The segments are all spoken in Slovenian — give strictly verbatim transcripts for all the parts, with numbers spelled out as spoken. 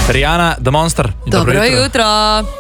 Rihanna, The Monster. Dobro, dobro jutro. jutro.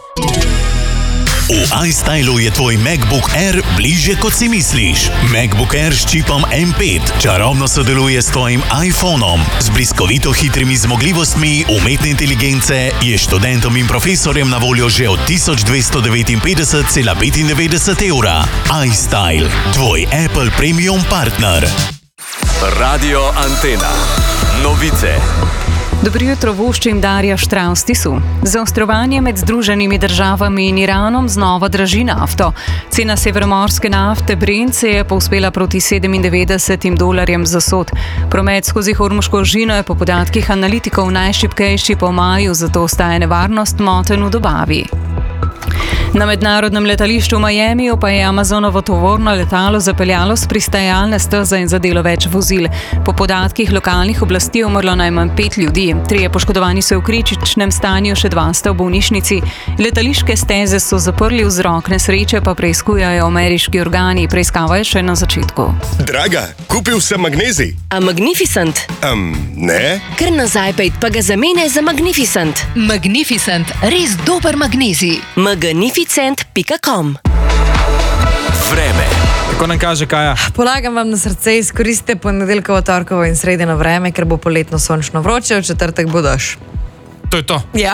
V iStylu je tvoj MacBook Air bližje, kot si misliš. MacBook Air s čipom M pet čarobno sodeluje s tvojim iPhonom. Z bliskovito hitrimi zmogljivostmi umetne inteligence je študentom in profesorjem na voljo že od tisoč dvesto devetinpetdeset cela petindevetdeset evra. iStyle, tvoj Apple Premium partner. Radio Antena. Novice. Dobro jutro, voščim Darja Štravstisu. Zaostrovanje med Združenimi državami in Iranom znova draži nafto. Cena severomorske nafte Brent se je povzpela proti sedemindevetdesetim dolarjem za sod. Promet skozi Hormuško ožino je po podatkih analitikov najšibkejši po maju, zato ostaja nevarnost motenj v dobavi. Na mednarodnem letališču v Miamiju pa je Amazonovo tovorno letalo zapeljalo s pristajalne steze in zadelo več vozil. Po podatkih lokalnih oblasti je umrlo najmanj pet ljudi. Trije poškodovani so v kritičnem stanju, še dva sta v bolnišnici. Letališke steze so zaprli, vzrok nesreče pa preiskujejo ameriški organi. Preiskava je še na začetku. Draga, kupil sem magnezij. A Magnificent? Um, ne. Ker nazaj pejt pa ga zamene za Magnificent. Magnificent, res dober magnezij. magnificent pika com. Vreme. Kako nam kaže Kaja? Polagam vam na srce, izkoristite ponedeljkovo, torkovo in sredino vreme, ker bo poletno sončno vroče, v četrtek bo dež. To je to. Ja.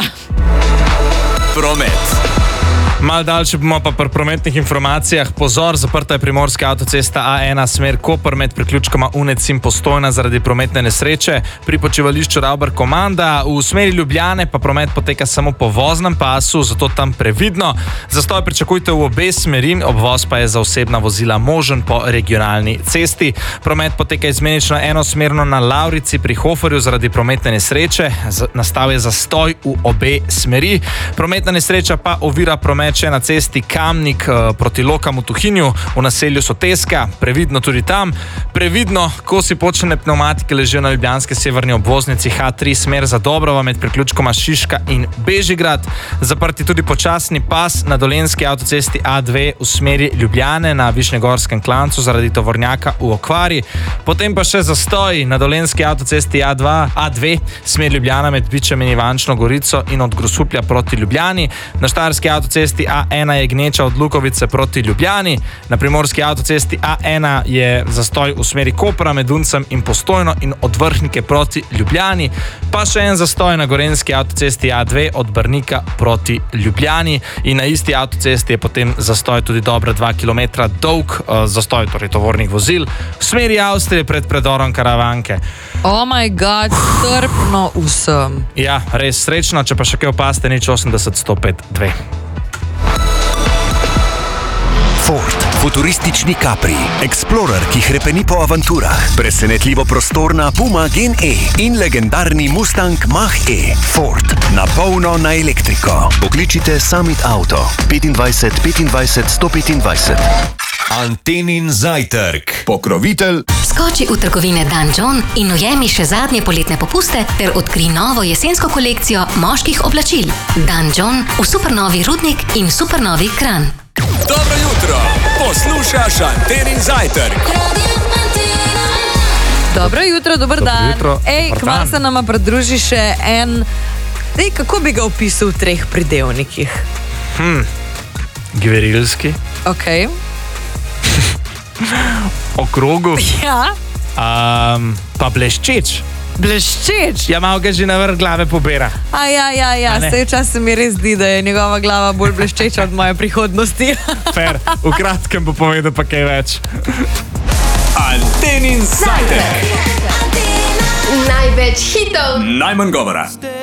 Promet. Mal daljše bomo pa pri prometnih informacijah. Pozor, zaprta je primorska avtocesta A ena smer Koper med priključkoma Unec in Postojna zaradi prometne nesreče. Pri počivališču Ravbar Komanda v smeri Ljubljane pa promet poteka samo po voznem pasu, zato tam previdno. Zastoj pričakujte v obe smeri, obvoz pa je za osebna vozila možen po regionalni cesti. Promet poteka izmenično enosmerno na Lavrici pri Hoferju zaradi prometne nesreče. Nastal je zastoj v obe smeri. Prometna nesreča pa ovira promet še na cesti Kamnik proti Lokam v Tuhinju, v naselju Soteska, previdno tudi tam. Previdno, ko si počne pneumatike ležijo na ljubljanske severni obvoznici H tri smer za Dobrova med priključkoma Šiška in Bežigrad. Zaprti tudi počasni pas na dolenski avtocesti A dve v smeri Ljubljane na Višnjegorskem klancu zaradi tovornjaka v okvari. Potem pa še zastoj na dolenski avtocesti A dva, A dve smer Ljubljana med Bičem in Ivančno Gorico in od Grosuplja proti Ljubljani. Na štajerski avtocesti A ena je gneča od Lukovice proti Ljubljani, na primorski avtocesti A ena je zastoj v smeri Kopra med Uncem in Postojno in od Vrhnike proti Ljubljani, pa še en zastoj na gorenski avtocesti A dve od Brnika proti Ljubljani in na isti avtocesti je potem zastoj tudi dobra dva kilometra dolg, zastoj torej tovornih vozil v smeri Avstrije pred predorom Karavanke. Oh my god, strpno vsem. Ja, res srečno, če pa še kaj opaste, nič osemdeset sto pet dve. Ford, futuristični Capri, Explorer, ki hrepeni po avanturah, presenetljivo prostorna Puma Gen E in legendarni Mustang Mach-E. Ford, na polno na elektriko. Pokličite Summit Auto petindvajset petindvajset sto petindvajset. Antenin zajtrk. Pokrovitelj. Skoči v trgovine Dan John in ujemi še zadnje poletne popuste ter odkri novo jesensko kolekcijo moških oblačil. Dan John v supernovi Rudnik in supernovi Kranj. Dobro jutro. Poslušaš Antenin zajtrk. Dobro jutro, dober Dobro dan. jutro. Ej, Dobar kva dan. se nama pridruži še en... Ej, kako bi ga opisal v treh pridevnikih? Hmm. Gverilski. Ok. Okrogu. Ja. Um, pa bleščeč. Bleščeč. Ja, malo ga že na vrh glave pobira. A ja, ja, ja. A ne? Sej včasih mi res zdi, da je njegova glava bolj bleščeča od moje prihodnosti. Fer, v kratkem bo povedal pa kaj več. Antenin zajtrk. Največ hitov. Najmanj govora.